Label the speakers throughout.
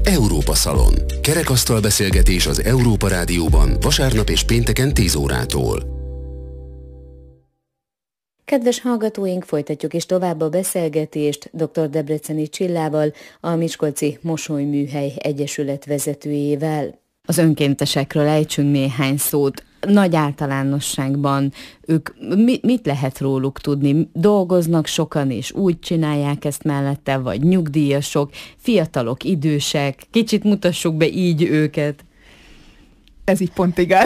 Speaker 1: Európa Szalon. Kerekasztal beszélgetés az Európa Rádióban vasárnap és pénteken 10 órától.
Speaker 2: Kedves hallgatóink, folytatjuk is tovább a beszélgetést dr. Debreceni Csillával, a Miskolci Mosolyműhely Egyesület vezetőjével. Az önkéntesekről ejtsünk néhány szót. Nagy általánosságban ők mit lehet róluk tudni? Dolgoznak sokan és úgy csinálják ezt mellette, vagy nyugdíjasok, fiatalok, idősek? Kicsit mutassuk be így őket.
Speaker 3: Ez így pont igaz.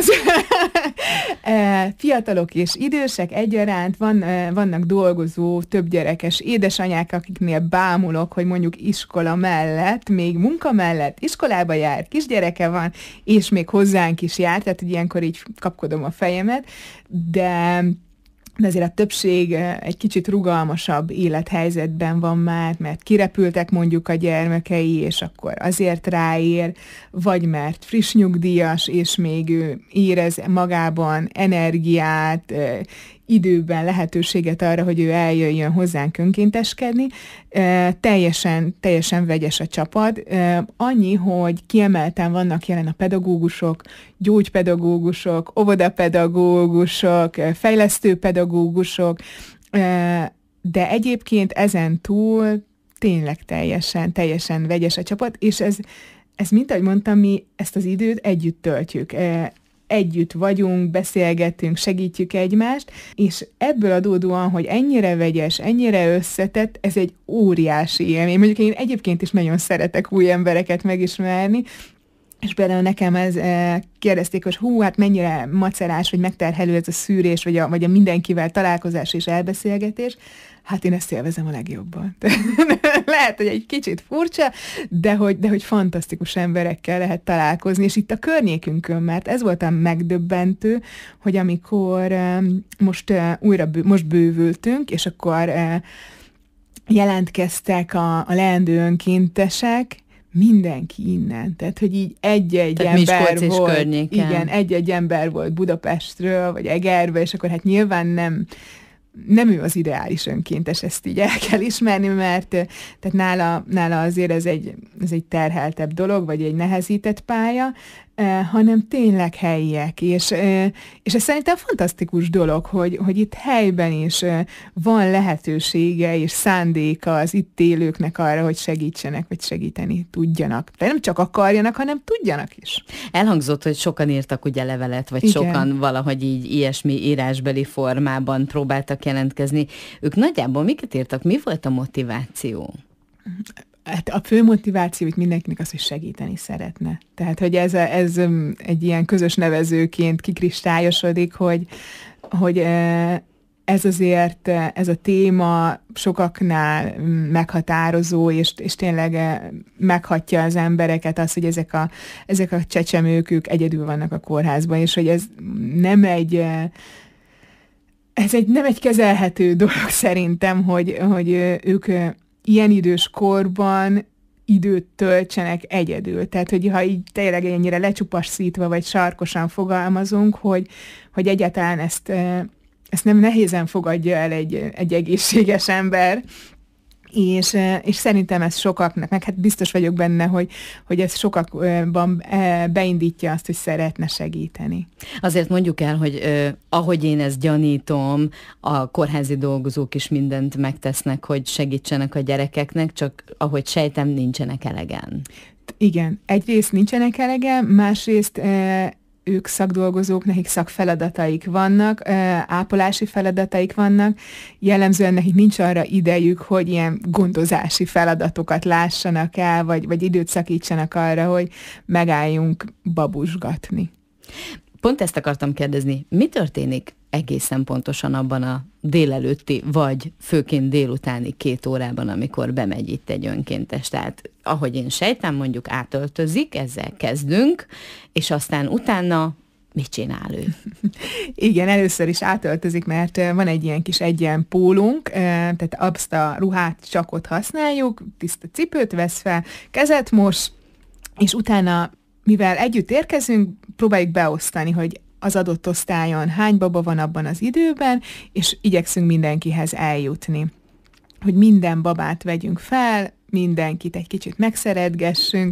Speaker 3: Fiatalok és idősek egyaránt, vannak dolgozó, többgyerekes édesanyák, akiknél bámulok, hogy mondjuk iskola mellett, még munka mellett iskolába jár, kisgyereke van, és még hozzánk is jár, tehát ilyenkor így kapkodom a fejemet, de azért a többség egy kicsit rugalmasabb élethelyzetben van már, mert kirepültek mondjuk a gyermekei, és akkor azért ráér, vagy mert friss nyugdíjas, és még ő érez magában energiát, időben lehetőséget arra, hogy ő eljöjjön hozzánk önkénteskedni. Teljesen vegyes a csapat. Annyi, hogy kiemelten vannak jelen a pedagógusok, gyógypedagógusok, óvodapedagógusok, fejlesztőpedagógusok, de egyébként ezen túl tényleg teljesen vegyes a csapat, és ez mint ahogy mondtam, mi ezt az időt együtt töltjük. Együtt vagyunk, beszélgetünk, segítjük egymást, és ebből adódóan, hogy ennyire vegyes, ennyire összetett, ez egy óriási élmény. Mondjuk én egyébként is nagyon szeretek új embereket megismerni, és például nekem kérdezték, hogy hát mennyire macerás, vagy megterhelő ez a szűrés, vagy a mindenkivel találkozás és elbeszélgetés. Hát én ezt élvezem a legjobban. Lehet, hogy egy kicsit furcsa, de hogy fantasztikus emberekkel lehet találkozni, és itt a környékünkön, mert ez volt a megdöbbentő, hogy amikor most bővültünk, és akkor jelentkeztek a leendő önkéntesek, mindenki innen, tehát hogy így egy-egy ember volt, környéken. Igen, egy-egy ember volt Budapestről, vagy Egerből, és akkor hát nyilván nem ő az ideális önkéntes, ezt így el kell ismerni, mert tehát nála azért ez egy terheltebb dolog, vagy egy nehezített pálya, hanem tényleg helyiek, és ez szerintem fantasztikus dolog, hogy itt helyben is van lehetősége és szándéka az itt élőknek arra, hogy segítsenek, vagy segíteni tudjanak. De nem csak akarjanak, hanem tudjanak is.
Speaker 2: Elhangzott, hogy sokan írtak ugye levelet, vagy igen, sokan valahogy így ilyesmi írásbeli formában próbáltak jelentkezni. Ők nagyjából miket írtak? Mi volt a motiváció?
Speaker 3: Hát a fő motiváció itt mindenkinek az, hogy segíteni szeretne. Tehát, hogy ez egy ilyen közös nevezőként kikristályosodik, hogy ez azért, ez a téma sokaknál meghatározó, és tényleg meghatja az embereket az, hogy ezek a csecsemők, ők egyedül vannak a kórházban, és hogy ez nem egy kezelhető dolog szerintem, hogy ők ilyen idős korban időt töltsenek egyedül. Tehát, hogy ha így tényleg ennyire lecsupasszítva vagy sarkosan fogalmazunk, hogy egyáltalán ezt nem nehézen fogadja el egy egészséges ember, és szerintem ez sokaknak, meg hát biztos vagyok benne, hogy ez sokakban beindítja azt, hogy szeretne segíteni.
Speaker 2: Azért mondjuk el, hogy ahogy én ezt gyanítom, a kórházi dolgozók is mindent megtesznek, hogy segítsenek a gyerekeknek, csak ahogy sejtem, nincsenek elegen.
Speaker 3: Igen, egyrészt nincsenek elegen, másrészt ők szakdolgozók, nekik szakfeladataik vannak, ápolási feladataik vannak, jellemzően nekik nincs arra idejük, hogy ilyen gondozási feladatokat lássanak el, vagy időt szakítsanak arra, hogy megálljunk babusgatni.
Speaker 2: Pont ezt akartam kérdezni, mi történik egészen pontosan abban a délelőtti, vagy főként délutáni 2 órában, amikor bemegy itt egy önkéntes. Tehát, ahogy én sejtem, mondjuk átöltözik, ezzel kezdünk, és aztán utána mit csinál ő?
Speaker 3: Igen, először is átöltözik, mert van egy ilyen pólunk, tehát azt a ruhát csak ott használjuk, tiszta cipőt vesz fel, kezet mos, és utána, mivel együtt érkezünk, próbáljuk beosztani, hogy az adott osztályon hány baba van abban az időben, és igyekszünk mindenkihez eljutni. Hogy minden babát vegyünk fel, mindenkit egy kicsit megszeretgessünk,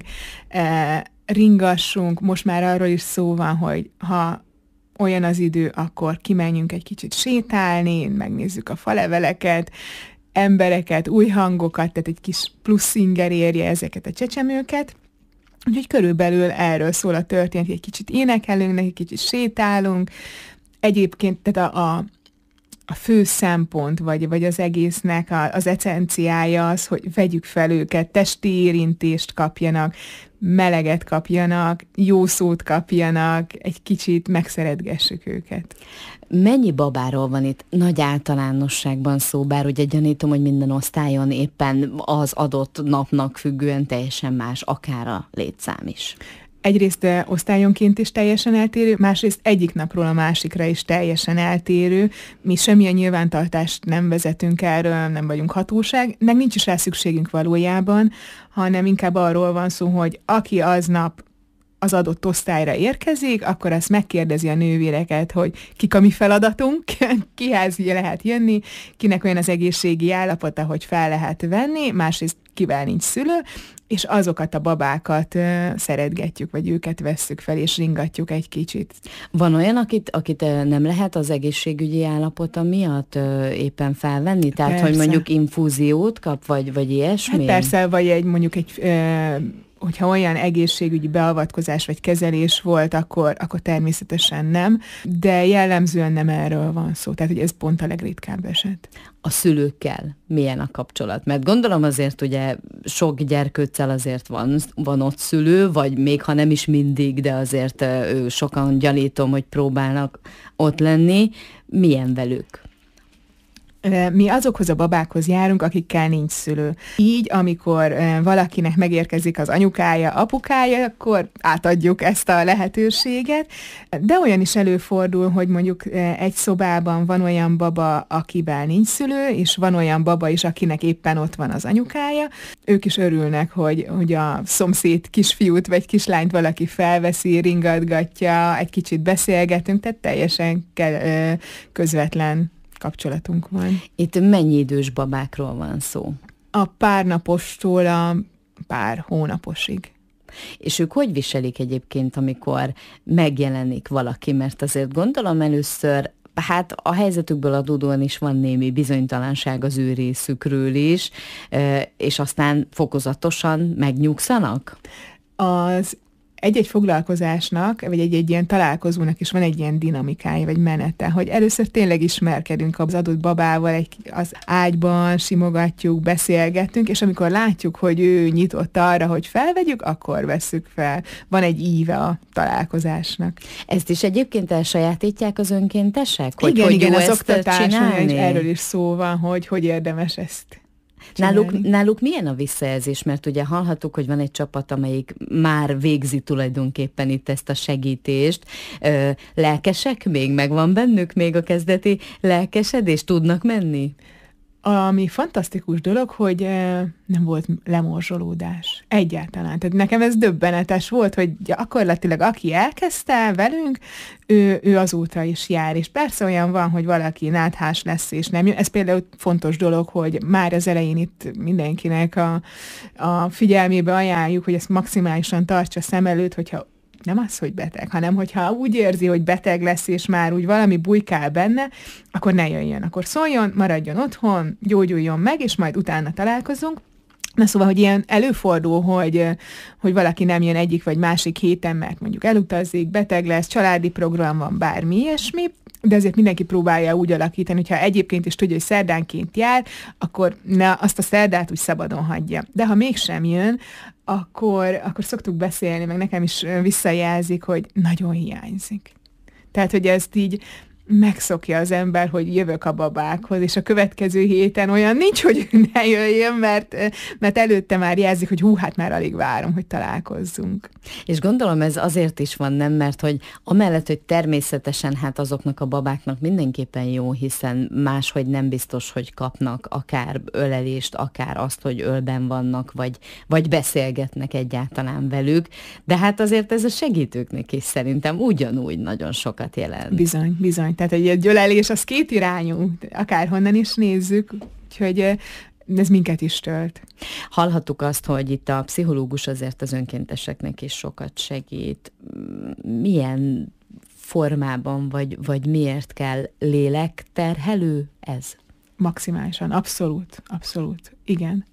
Speaker 3: ringassunk, most már arról is szó van, hogy ha olyan az idő, akkor kimenjünk egy kicsit sétálni, megnézzük a faleveleket, embereket, új hangokat, tehát egy kis plusz inger érje ezeket a csecsemőket. Úgyhogy körülbelül erről szól a történet, egy kicsit énekelünk, egy kicsit sétálunk. Egyébként tehát a fő szempont, vagy az egésznek az eszenciája az, hogy vegyük fel őket, testi érintést kapjanak, meleget kapjanak, jó szót kapjanak, egy kicsit megszeretgessük őket.
Speaker 2: Mennyi babáról van itt nagy általánosságban szó, bár ugye gyanítom, hogy minden osztályon éppen az adott napnak függően teljesen más, akár a létszám is.
Speaker 3: Egyrészt osztályonként is teljesen eltérő, másrészt egyik napról a másikra is teljesen eltérő. Mi semmilyen nyilvántartást nem vezetünk erről, nem vagyunk hatóság, meg nincs is rá szükségünk valójában, hanem inkább arról van szó, hogy aki aznap az adott osztályra érkezik, akkor azt megkérdezi a nővéreket, hogy kik a mi feladatunk, kihez lehet jönni, kinek olyan az egészségi állapota, hogy fel lehet venni, másrészt kivel nincs szülő, és azokat a babákat szeretgetjük, vagy őket vesszük fel, és ringatjuk egy kicsit.
Speaker 2: Van olyan, akit nem lehet az egészségügyi állapota miatt éppen felvenni? Tehát, persze, hogy mondjuk infúziót kap, vagy ilyesmi?
Speaker 3: Hát persze, vagy mondjuk hogyha olyan egészségügyi beavatkozás vagy kezelés volt, akkor természetesen nem, de jellemzően nem erről van szó, tehát hogy ez pont a legritkább eset.
Speaker 2: A szülőkkel milyen a kapcsolat? Mert gondolom azért ugye sok gyerkőccel azért van ott szülő, vagy még ha nem is mindig, de azért sokan gyanítom, hogy próbálnak ott lenni. Milyen velük?
Speaker 3: Mi azokhoz a babákhoz járunk, akikkel nincs szülő. Így, amikor valakinek megérkezik az anyukája, apukája, akkor átadjuk ezt a lehetőséget, de olyan is előfordul, hogy mondjuk egy szobában van olyan baba, akivel nincs szülő, és van olyan baba is, akinek éppen ott van az anyukája. Ők is örülnek, hogy a szomszéd kisfiút vagy kislányt valaki felveszi, ringatgatja, egy kicsit beszélgetünk, tehát teljesen közvetlen kapcsolatunk van.
Speaker 2: Itt mennyi idős babákról van szó?
Speaker 3: A pár napostól a pár hónaposig.
Speaker 2: És ők hogy viselik egyébként, amikor megjelenik valaki? Mert azért gondolom először, hát a helyzetükből adódóan is van némi bizonytalanság az ő részükről is, és aztán fokozatosan megnyugszanak? Az egy-egy foglalkozásnak, vagy egy ilyen találkozónak is van egy ilyen dinamikája, vagy menete, hogy először tényleg ismerkedünk az adott babával, az ágyban simogatjuk, beszélgetünk, és amikor látjuk, hogy ő nyitott arra, hogy felvegyük, akkor vesszük fel. Van egy íve a találkozásnak. Ezt is egyébként elsajátítják az önkéntesek?
Speaker 3: Igen, az oktatáson erről is szó van, hogy érdemes ezt
Speaker 2: Náluk milyen a visszajelzés? Mert ugye hallhattuk, hogy van egy csapat, amelyik már végzi tulajdonképpen itt ezt a segítést. Lelkesek még? Megvan bennük még a kezdeti lelkesedés? Tudnak menni?
Speaker 3: Ami fantasztikus dolog, hogy nem volt lemorzsolódás. Egyáltalán. Tehát nekem ez döbbenetes volt, hogy gyakorlatilag aki elkezdte velünk, ő azóta is jár. És persze olyan van, hogy valaki náthás lesz és nem jön. Ez például fontos dolog, hogy már az elején itt mindenkinek a figyelmébe ajánljuk, hogy ezt maximálisan tartsa szem előtt, hogyha nem az, hogy beteg, hanem hogyha úgy érzi, hogy beteg lesz, és már úgy valami bujkál benne, akkor ne jöjjön, akkor szóljon, maradjon otthon, gyógyuljon meg, és majd utána találkozunk. Na szóval, hogy ilyen előfordul, hogy valaki nem jön egyik vagy másik héten, mert mondjuk elutazik, beteg lesz, családi program van, bármi ilyesmi, de azért mindenki próbálja úgy alakítani, hogyha egyébként is tudja, hogy szerdánként jár, akkor azt a szerdát úgy szabadon hagyja. De ha mégsem jön, akkor szoktuk beszélni, meg nekem is visszajelzik, hogy nagyon hiányzik. Tehát, hogy ezt így megszokja az ember, hogy jövök a babákhoz, és a következő héten olyan nincs, hogy ne jöjjön, mert előtte már jelzik, hogy hát már alig várom, hogy találkozzunk.
Speaker 2: És gondolom ez azért is van, nem? Mert hogy amellett, hogy természetesen hát azoknak a babáknak mindenképpen jó, hiszen máshogy nem biztos, hogy kapnak akár ölelést, akár azt, hogy ölben vannak, vagy beszélgetnek egyáltalán velük, de hát azért ez a segítőknek is szerintem ugyanúgy nagyon sokat jelent.
Speaker 3: Bizony. Tehát egy ölelés az kétirányú, akárhonnan is nézzük, úgyhogy ez minket is tölt.
Speaker 2: Hallhattuk azt, hogy itt a pszichológus azért az önkénteseknek is sokat segít. Milyen formában, vagy miért kell lélekterhelő ez?
Speaker 3: Maximálisan, abszolút, igen.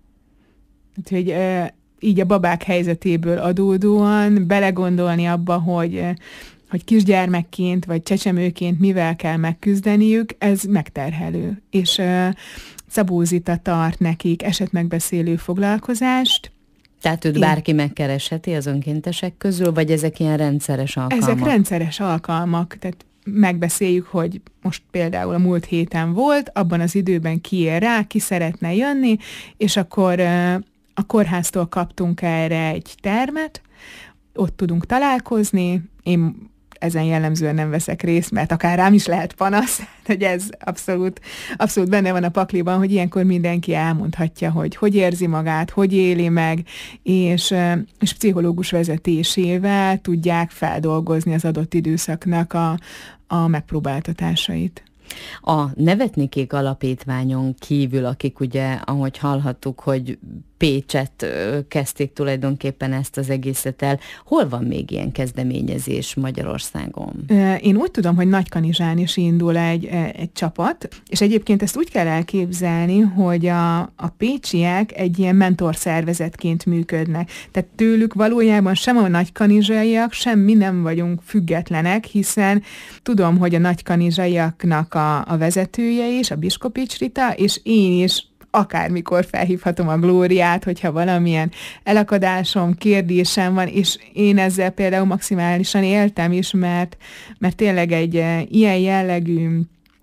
Speaker 3: Úgyhogy így a babák helyzetéből adódóan belegondolni abba, hogy kisgyermekként vagy csecsemőként mivel kell megküzdeniük, ez megterhelő. És Szabó Zita tart nekik esetmegbeszélő foglalkozást.
Speaker 2: Tehát őt bárki megkeresheti az önkéntesek közül, vagy ezek ilyen rendszeres alkalmak?
Speaker 3: Ezek rendszeres alkalmak, tehát megbeszéljük, hogy most például a múlt héten volt, abban az időben ki ér rá, ki szeretne jönni, és akkor a kórháztól kaptunk erre egy termet, ott tudunk találkozni, én ezen jellemzően nem veszek részt, mert akár rám is lehet panasz, hogy ez abszolút benne van a pakliban, hogy ilyenkor mindenki elmondhatja, hogy érzi magát, hogy éli meg, és pszichológus vezetésével tudják feldolgozni az adott időszaknak a megpróbáltatásait.
Speaker 2: A Nevetnikék alapítványon kívül, akik ugye, ahogy hallhattuk, hogy Pécset kezdték tulajdonképpen ezt az egészet el, hol van még ilyen kezdeményezés Magyarországon?
Speaker 3: Én úgy tudom, hogy Nagykanizsán is indul egy csapat, és egyébként ezt úgy kell elképzelni, hogy a pécsiek egy ilyen mentorszervezetként működnek. Tehát tőlük valójában sem a nagykanizsaiak, sem mi nem vagyunk függetlenek, hiszen tudom, hogy a nagykanizsaiaknak a vezetője is, a Biskopics Rita, és én is akármikor felhívhatom a Glóriát, hogyha valamilyen elakadásom, kérdésem van, és én ezzel például maximálisan éltem is, mert tényleg egy ilyen jellegű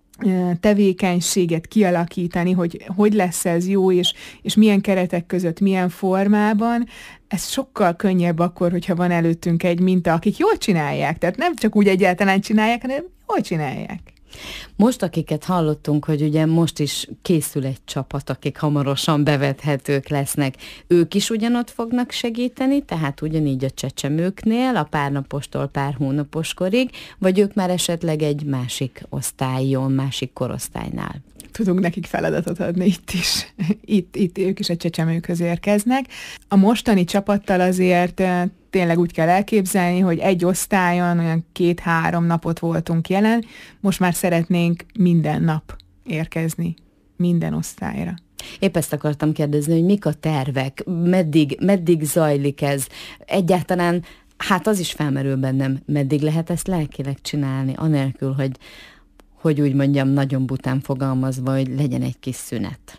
Speaker 3: tevékenységet kialakítani, hogy lesz ez jó, és milyen keretek között, milyen formában, ez sokkal könnyebb akkor, hogyha van előttünk egy minta, akik jól csinálják, tehát nem csak úgy egyáltalán csinálják, hanem jól csinálják.
Speaker 2: Most, akiket hallottunk, hogy ugye most is készül egy csapat, akik hamarosan bevethetők lesznek, ők is ugyanott fognak segíteni, tehát ugyanígy a csecsemőknél, a pár napostól pár hónapos korig, vagy ők már esetleg egy másik osztályon, másik korosztálynál?
Speaker 3: Tudunk nekik feladatot adni itt is. Itt ők is a csecsemőkhöz érkeznek. A mostani csapattal azért tényleg úgy kell elképzelni, hogy egy osztályon olyan 2-3 napot voltunk jelen, most már szeretnénk minden nap érkezni, minden osztályra.
Speaker 2: Épp ezt akartam kérdezni, hogy mik a tervek, meddig zajlik ez? Egyáltalán, hát az is felmerül bennem, meddig lehet ezt lelkileg csinálni, anélkül, hogy úgy mondjam, nagyon bután fogalmazva, hogy legyen egy kis szünet.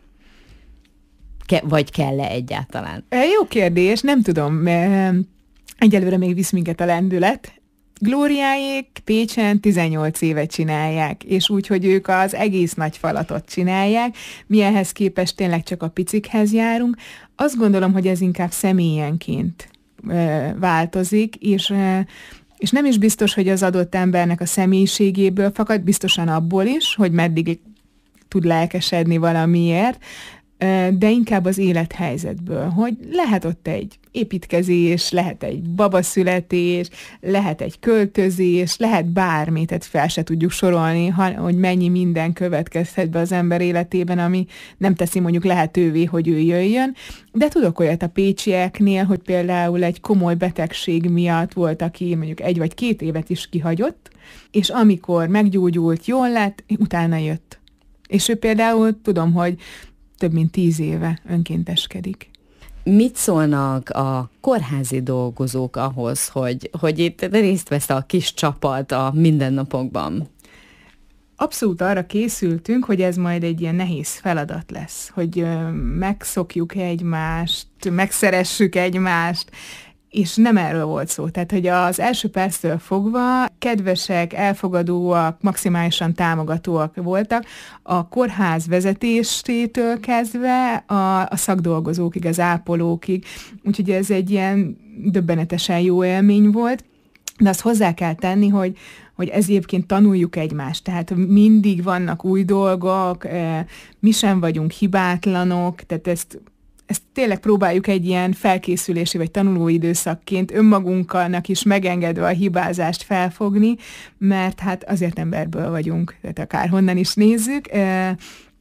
Speaker 2: Vagy kell-e egyáltalán?
Speaker 3: Jó kérdés, nem tudom. Egyelőre még visz minket a lendület. Glóriáék Pécsen 18 éve csinálják, és úgy, hogy ők az egész nagy falatot csinálják, mi ehhez képest tényleg csak a picikhez járunk. Azt gondolom, hogy ez inkább személyenként változik, és nem is biztos, hogy az adott embernek a személyiségéből fakad, biztosan abból is, hogy meddig tud lelkesedni valamiért, de inkább az élethelyzetből, hogy lehet ott egy építkezés, lehet egy babaszületés, lehet egy költözés, lehet bármi, tehát fel se tudjuk sorolni, hogy mennyi minden következhet be az ember életében, ami nem teszi mondjuk lehetővé, hogy ő jöjjön. De tudok olyat a pécsieknél, hogy például egy komoly betegség miatt volt, aki mondjuk 1 vagy 2 évet is kihagyott, és amikor meggyógyult, jól lett, utána jött. És ő például tudom, hogy több mint 10 éve önkénteskedik.
Speaker 2: Mit szólnak a kórházi dolgozók ahhoz, hogy itt részt vesz a kis csapat a mindennapokban?
Speaker 3: Abszolút arra készültünk, hogy ez majd egy ilyen nehéz feladat lesz, hogy megszokjuk egymást, megszeressük egymást, és nem erről volt szó. Tehát, hogy az első perctől fogva kedvesek, elfogadóak, maximálisan támogatóak voltak, a kórház vezetésétől kezdve a szakdolgozókig, az ápolókig. Úgyhogy ez egy ilyen döbbenetesen jó élmény volt, de azt hozzá kell tenni, hogy ez egyébként tanuljuk egymást, tehát mindig vannak új dolgok, mi sem vagyunk hibátlanok, tehát ezt tényleg próbáljuk egy ilyen felkészülési vagy tanulóidőszakként önmagunknak is megengedve a hibázást felfogni, mert hát azért emberből vagyunk, tehát akárhonnan is nézzük,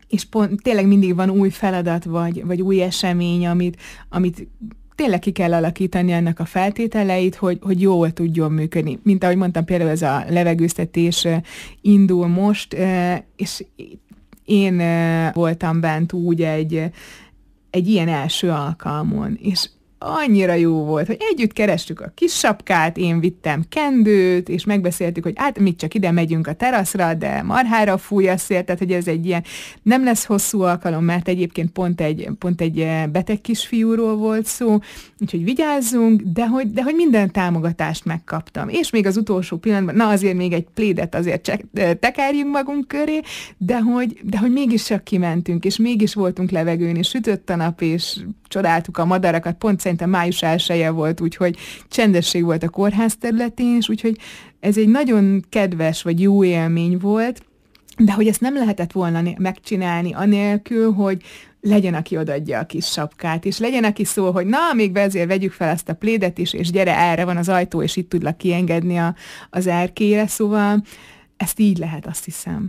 Speaker 3: és tényleg mindig van új feladat, vagy új esemény, amit tényleg ki kell alakítani ennek a feltételeit, hogy jól tudjon működni. Mint ahogy mondtam, például ez a levegőztetés indul most, és én voltam bent úgy egy ilyen első alkalmon, és annyira jó volt, hogy együtt kerestük a kis sapkát, én vittem kendőt, és megbeszéltük, hogy hát még csak ide megyünk a teraszra, de marhára fúj a szél, tehát hogy ez egy ilyen, nem lesz hosszú alkalom, mert egyébként pont egy beteg kisfiúról volt szó, úgyhogy vigyázzunk, de hogy minden támogatást megkaptam. És még az utolsó pillanatban, na azért még egy plédet azért tekerjünk magunk köré, de hogy mégiscsak kimentünk, és mégis voltunk levegőn, és sütött a nap, és csodáltuk a madarakat, pont szerintem május 1-e volt, úgyhogy csendesség volt a kórház területén, és úgyhogy ez egy nagyon kedves vagy jó élmény volt, de hogy ezt nem lehetett volna megcsinálni anélkül, hogy legyen, aki odaadja a kis sapkát, és legyen, aki szól, hogy na, még azért vegyük fel ezt a plédet is, és gyere, erre van az ajtó, és itt tudlak kiengedni az erkélyre, szóval ezt így lehet, azt hiszem.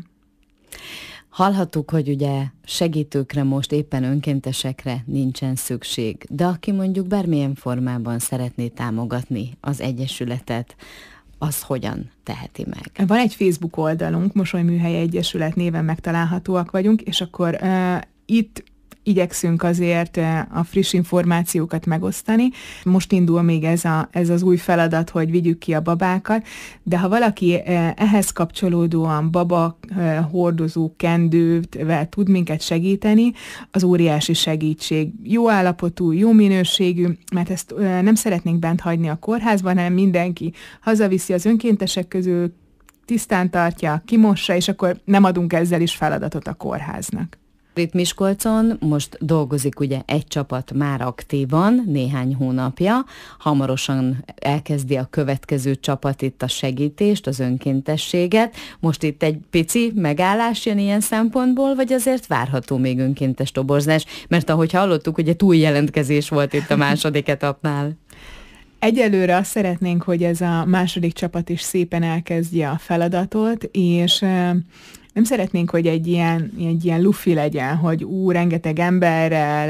Speaker 2: Hallhattuk, hogy ugye segítőkre most éppen önkéntesekre nincsen szükség, de aki mondjuk bármilyen formában szeretné támogatni az Egyesületet, az hogyan teheti meg?
Speaker 3: Van egy Facebook oldalunk, Mosonyműhely Egyesület néven megtalálhatóak vagyunk, és akkor itt igyekszünk azért a friss információkat megosztani. Most indul még ez az új feladat, hogy vigyük ki a babákat, de ha valaki ehhez kapcsolódóan baba hordozó kendővel tud minket segíteni, az óriási segítség. Jó állapotú, jó minőségű, mert ezt nem szeretnénk bent hagyni a kórházban, hanem mindenki hazaviszi az önkéntesek közül, tisztán tartja, kimossa, és akkor nem adunk ezzel is feladatot a kórháznak.
Speaker 2: Itt Miskolcon most dolgozik ugye egy csapat már aktívan, néhány hónapja, hamarosan elkezdi a következő csapat itt a segítést, az önkéntességet. Most itt egy pici megállás jön ilyen szempontból, vagy azért várható még önkéntes toborzás? Mert ahogy hallottuk, ugye túljelentkezés volt itt a második etapnál.
Speaker 3: Egyelőre azt szeretnénk, hogy ez a második csapat is szépen elkezdje a feladatot, és nem szeretnénk, hogy egy ilyen lufi legyen, hogy rengeteg emberrel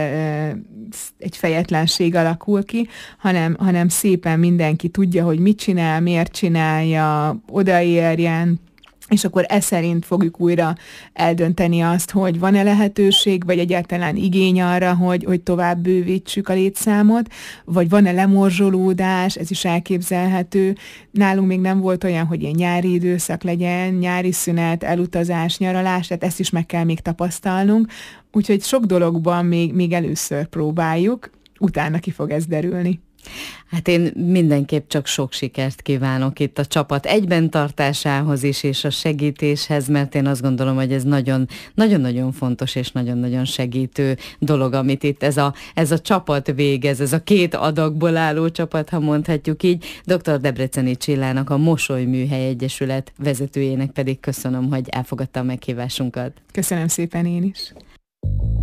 Speaker 3: egy fejetlenség alakul ki, hanem szépen mindenki tudja, hogy mit csinál, miért csinálja, odaérjen, és akkor ez szerint fogjuk újra eldönteni azt, hogy van-e lehetőség, vagy egyáltalán igény arra, hogy tovább bővítsük a létszámot, vagy van-e lemorzsolódás, ez is elképzelhető. Nálunk még nem volt olyan, hogy ilyen nyári időszak legyen, nyári szünet, elutazás, nyaralás, tehát ezt is meg kell még tapasztalnunk. Úgyhogy sok dologban még először próbáljuk, utána ki fog ez derülni.
Speaker 2: Hát én mindenképp csak sok sikert kívánok itt a csapat egyben tartásához is, és a segítéshez, mert én azt gondolom, hogy ez nagyon-nagyon fontos és nagyon-nagyon segítő dolog, amit itt ez a csapat végez, ez a két adagból álló csapat, ha mondhatjuk így. Dr. Debreceni Csillának, a Mosonyműhely Egyesület vezetőjének pedig köszönöm, hogy elfogadta a meghívásunkat.
Speaker 3: Köszönöm szépen én is.